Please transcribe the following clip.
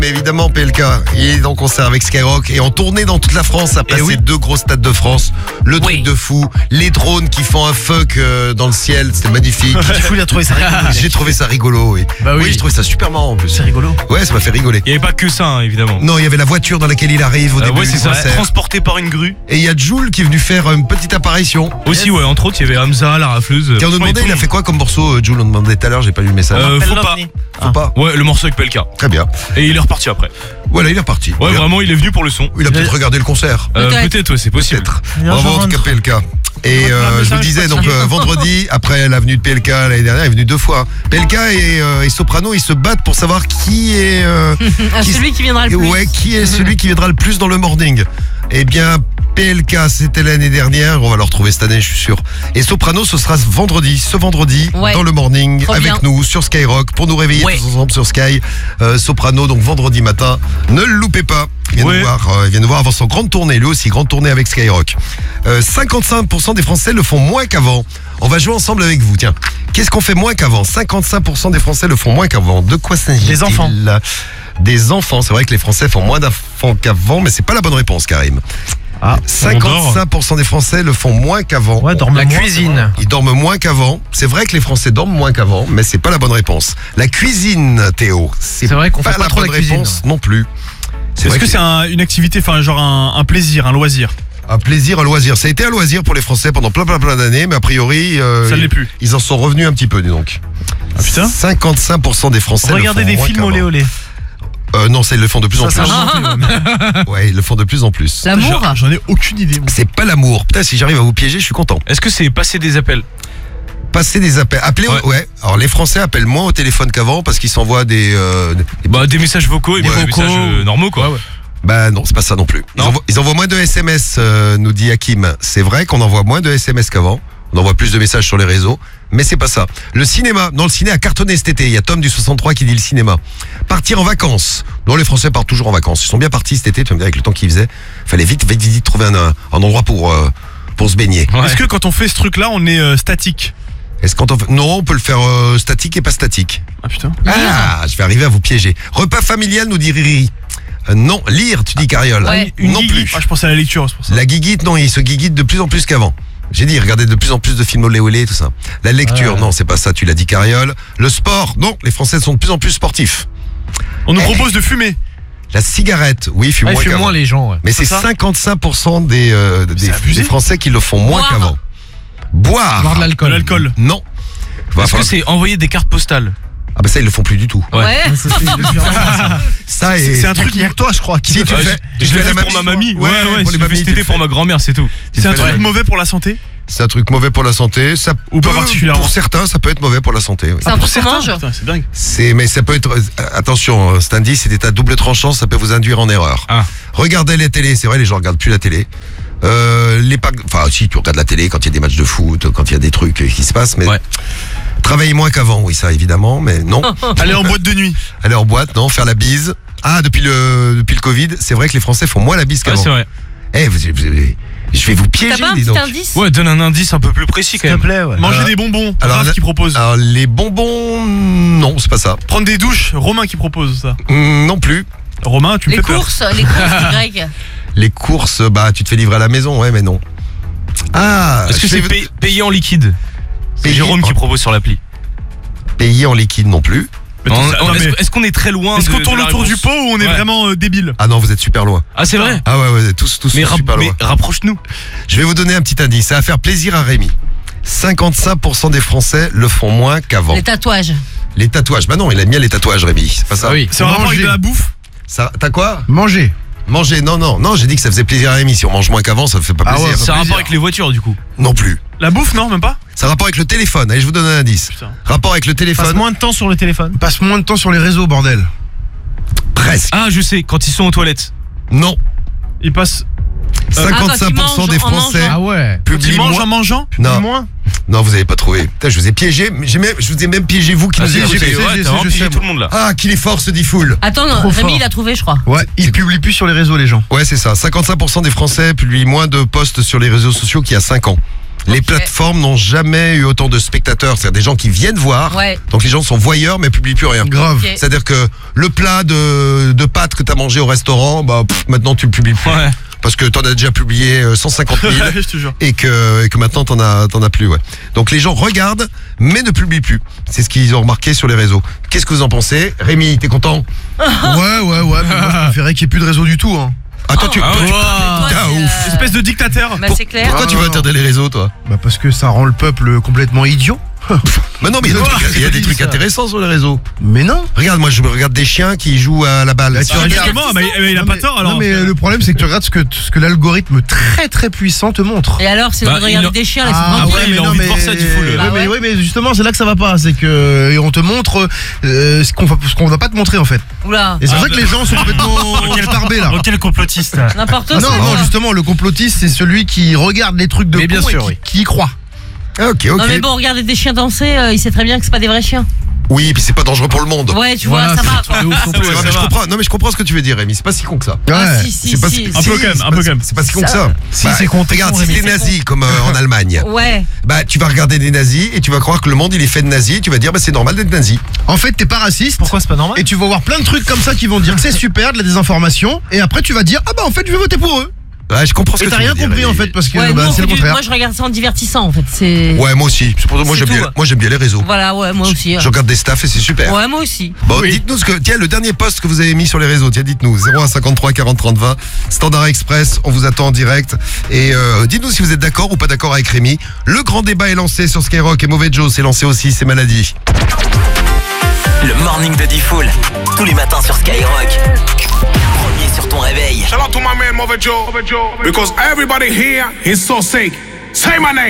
Mais évidemment, PLK, il est en concert avec Skyrock et en tournée dans toute la France, a passé 2 grosses stades de France. Le truc de fou, les drones qui font un fuck dans le ciel, c'était magnifique. Il a trouvé ça rigolo. J'ai trouvé ça rigolo, oui. Bah oui. Oui, j'ai trouvé ça super marrant en plus. C'est rigolo. Ouais, ça m'a fait rigoler. Il n'y avait pas que ça, hein, évidemment. Non, il y avait la voiture dans laquelle il arrive au début Ouais, du c'est ça, concert. transporté par une grue. Et il y a Jul qui est venu faire une petite apparition. Aussi, ouais, entre autres, il y avait Hamza, la rafleuse. Tiens, on nous demandait, il a fait quoi comme morceau, Jul? On demandait tout à l'heure, j'ai pas lu le message. Faut pas. Faut pas. Ouais, le morceau avec Pelka. Très bien. Et il est reparti après. Voilà, il est reparti. Ouais, vraiment, il est venu pour le son. Il a peut-être regardé le concert. Peut-être, ouais, c'est possible. Peut-être. Bravo en tout cas PLK. Et je vous disais donc vendredi, après la venue de PLK l'année dernière, il est venu 2 fois. PLK et Soprano, ils se battent pour savoir qui est celui qui viendra le plus. Ouais, qui est celui qui viendra le plus dans le morning. Eh bien, PLK, c'était l'année dernière, on va le retrouver cette année, je suis sûr. Et Soprano, ce sera ce vendredi, dans le morning, trop avec bien. nous sur Skyrock, pour nous réveiller tous ensemble sur Sky. Soprano, donc vendredi matin, ne le loupez pas. Il vient nous voir avant son grande tournée, lui aussi, grande tournée avec Skyrock. 55% des Français le font moins qu'avant. On va jouer ensemble avec vous, tiens. Qu'est-ce qu'on fait moins qu'avant? 55% des Français le font moins qu'avant. De quoi s'agit-il? Des enfants. Des enfants, c'est vrai que les Français font moins d'enfants qu'avant, mais c'est pas la bonne réponse, Karim. 55% des Français le font moins qu'avant. Ouais, dorment La moins. cuisine. Ils dorment moins qu'avant. C'est vrai que les Français dorment moins qu'avant, mais c'est pas la bonne réponse. La cuisine, Théo, c'est vrai qu'on pas fait pas la trop bonne la cuisine. réponse non plus. Est-ce vrai que c'est une activité, enfin, genre un plaisir, un loisir? un plaisir, un loisir. Ça a été un loisir pour les Français pendant plein d'années, mais a priori, ça ne l'est plus. Ils en sont revenus un petit peu, dis donc. Ah putain. 55% des Français Regardez le font des moins films qu'avant. olé olé. Non, ça ils le font de plus en Ça, plus. ça a inventé, Ouais, ils le font de plus en plus. L'amour. J'en ai aucune idée. Moi. C'est pas l'amour. Putain, si j'arrive à vous piéger, je suis content. Est-ce que c'est passer des appels? Passer des appels. Appeler, Ouais. Alors les Français appellent moins au téléphone qu'avant parce qu'ils s'envoient des Des messages vocaux et des messages normaux, quoi. Ouais. Bah non, c'est pas ça non plus. Non. Ils envoient moins de SMS, nous dit Hakim. C'est vrai qu'on envoie moins de SMS qu'avant. On envoie plus de messages sur les réseaux, mais c'est pas ça. Le cinéma, non, le ciné a cartonné cet été. Il y a Tom du 63 qui dit le cinéma. Partir en vacances. Non, les Français partent toujours en vacances. Ils sont bien partis cet été. Tu vas me dire avec le temps qu'il faisait, fallait vite trouver un endroit pour se baigner. Ouais. Est-ce que quand on fait ce truc-là, on est statique? Est-ce qu'on Non, on peut le faire statique et pas statique. Ah putain. Ah, je vais arriver à vous piéger. Repas familial, nous dit Riri. Non, lire, tu dis Cariole. Ouais. Une Non guiguite. plus. Ah, je pensais à la lecture, c'est pour ça. La guiguite, non, il se guiguite de plus en plus qu'avant. J'ai dit, regardez de plus en plus de films olé olé, tout ça. La lecture, non, c'est pas ça, tu l'as dit, Cariole. Le sport, non, les Français sont de plus en plus sportifs. On nous propose de fumer. La cigarette, oui, fume Ah, moins il fume qu'avant. moins les gens. Ouais. Mais c'est ça 55% des abusé. Français qui le font moins Boire. qu'avant. Boire. Boire de De l'alcool. l'alcool. Non. Est-ce que c'est envoyer des cartes postales? Ah bah ça, ils le font plus du tout. Ouais. Ça et... C'est un truc qui a que toi, je crois. Si tu fais... Je l'ai fais fait pour ma mamie. Ouais, pour les je l'ai fait mamies, cet tu été le pour fais. ma grand-mère, c'est tout. C'est un fais truc la- mauvais pour la santé? C'est un truc mauvais pour la santé. Ça Ou pas peut, particulièrement. pour certains, ça peut être mauvais pour la santé. Oui. C'est un truc qu'on mange. Putain, c'est dingue. Mais ça peut être... attention, cet indice, c'est à double tranchant, ça peut vous induire en erreur. Ah. Regardez la télé, c'est vrai, les gens regardent plus la télé. Enfin, si, tu regardes la télé quand il y a des matchs de foot, quand il y a des trucs qui se passent, mais... Ouais. Travailler moins qu'avant, oui, ça, évidemment, mais non. Aller en boîte de nuit. Aller en boîte, non. Faire la bise. Ah, depuis le Covid, c'est vrai que les Français font moins la bise Ouais, qu'avant. c'est vrai. Je vais vous piéger, T'as pas un dis petit donc. indice? Ouais, donne un indice un peu plus précis quand S'il te même. plaît, ouais. Manger des bonbons. Raph qui propose. Alors, les bonbons, non, c'est pas ça. Prendre des douches. Romain qui propose ça. Non plus. Romain, tu me Les fais peur. courses du grec. Les courses, bah, tu te fais livrer à la maison, ouais, mais non. Ah, Est-ce que je c'est vais- payer en liquide? C'est Payer Jérôme en- qui propose sur l'appli. payer en liquide non plus? Mais attends, mais Est-ce qu'on est très loin? Est-ce qu'on de tourne la autour du réponse? pot ou on est Ouais. vraiment débile? Ah non, vous êtes super loin. Ah, c'est vrai? Ah ouais, vous êtes tous Mais super loin. rapproche-nous. Je vais vous donner un petit indice, ça va faire plaisir à Rémi. 55% des Français le font moins qu'avant. Les tatouages. Les tatouages, bah non, il aime bien les tatouages, Rémi, c'est pas ça. Ah oui. C'est un rapport avec de la bouffe? Ça, t'as quoi? Manger. Manger, non, j'ai dit que ça faisait plaisir à Rémi. Si on mange moins qu'avant, ça ne fait pas Ah plaisir. ouais, C'est un rapport avec les voitures, du coup. Non plus. La bouffe, non, même pas? Ça a rapport avec le téléphone. Allez, je vous donne un indice. Putain. Rapport avec le Passe téléphone. moins de temps sur le téléphone. Passe moins de temps sur les réseaux, bordel. Presque. Ah, je sais, quand ils sont aux toilettes. Non. Il passe. 55% des en Français mangeant. ouais. publient Il mange moins. en mangeant? Non. Moins? Non, vous avez pas trouvé. Putain, je vous ai piégé. Je vous ai même piégé, vous qui Ah, nous si, écoutez. ouais, t'as vraiment piégé tout le monde là. Ah, qu'il est fort, ce dit full. Attends, Trop Rémi, fort. il a trouvé, je crois. Ouais, ils publient plus sur les réseaux, les gens. Ouais, c'est ça. 55% des Français publient moins de posts sur les réseaux sociaux qu'il y a 5 ans. Les Ok. plateformes n'ont jamais eu autant de spectateurs, c'est-à-dire des gens qui viennent voir. Ouais. Donc les gens sont voyeurs mais publient plus rien. Grave. Ok. C'est-à-dire que le plat de pâtes que t'as mangé au restaurant, maintenant tu le publies plus. Ouais. Parce que t'en as déjà publié 150 000 Je te jure. et que maintenant t'en as plus, ouais. Donc les gens regardent mais ne publient plus. C'est ce qu'ils ont remarqué sur les réseaux. Qu'est-ce que vous en pensez? Rémi, t'es content? Ouais. Mais moi, je préférais qu'il n'y ait plus de réseau du tout. Hein. Attends, tu... Ah ouais. Toi, Ah, c'est, ouf. Espèce de dictateur. Bah, c'est clair. Pourquoi tu veux interdire les réseaux, toi? Bah parce que ça rend le peuple complètement idiot. Mais non, mais il y a des trucs ça. intéressants sur les réseaux. Mais non. Regarde, moi je me regarde des chiens qui jouent à la balle. Bah, tu Ah, regardes- Justement, mais il a Non, pas mais- tort alors. Non mais le problème c'est que tu regardes ce que l'algorithme très très puissant te montre. Et alors, c'est Bah, de regarder il- des chiens, là, Ah c'est ouais, tranquille. il a envie de voir ça, du full. Ah ouais. Oui mais justement c'est là que ça va pas, c'est que on te montre ce qu'on va pas te montrer en fait. Oula, Et c'est pour ça que les gens sont complètement tarbés là. Quel complotiste. n'importe Ah quoi. non, justement, le complotiste, c'est celui qui regarde les trucs de Mais bien con et sûr, qui y croit. Ah, ok. Non mais bon, regarder des chiens danser, il sait très bien que c'est pas des vrais chiens. Oui, et puis c'est pas dangereux pour le monde. Ouais, tu Voilà, vois, ça c'est va un truc quoi. de ouf non plus, C'est vrai, ça mais je va. comprends. Non, mais je comprends ce que tu veux dire, Rémi. C'est pas si con que ça. Ah Ouais. si, si, C'est pas si. Un peu quand même, c'est un pas- peu quand même. C'est pas si con que Ça- ça. Si, c'est con, t'es Regarde, con, c'est Rémi, des c'est nazis comme en Allemagne. Ouais. Bah, tu vas regarder des nazis et tu vas croire que le monde il est fait de nazis. Et tu vas dire, bah c'est normal d'être nazi. En fait, t'es pas raciste. Pourquoi c'est pas normal? Et tu vas voir plein de trucs comme ça qui vont dire que c'est super, de la désinformation. Et après, tu vas dire, ah bah en fait, je vais voter pour eux. Ouais, je comprends ce Et que t'as tu rien veux dire, compris en Rémi. fait, parce que Ouais, bah, nous, on c'est fait le du- contraire. moi je regarde ça en divertissant en fait. C'est. Ouais, moi aussi. C'est pour ça, moi C'est j'aime bien. tout. Moi j'aime bien les réseaux. Voilà, ouais, moi aussi. Je regarde des staffs et c'est super. Ouais, moi aussi. Bon, dites-nous ce que. Tiens, le dernier post que vous avez mis sur les réseaux. Tiens, dites-nous. 0153 40 30 20. Standard Express. On vous attend en direct. Et dites-nous si vous êtes d'accord ou pas d'accord avec Rémi. Le grand débat est lancé sur Skyrock et Mauvais Joe s'est lancé aussi. C'est maladie. Le morning de Diffoul, tous les matins sur Skyrock. Premier sur ton réveil. Shout out to my man Mother Joe, because everybody here is so sick. Say my name.